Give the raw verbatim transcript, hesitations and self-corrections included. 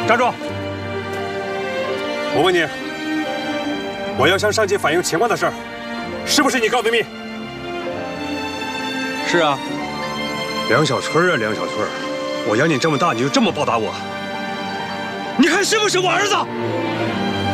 站住！我问你，我要向上级反映情况的事儿，是不是你告的密？ 是啊。 梁小春啊，梁小春，我养你这么大，你就这么报答我？你看是不是我儿子？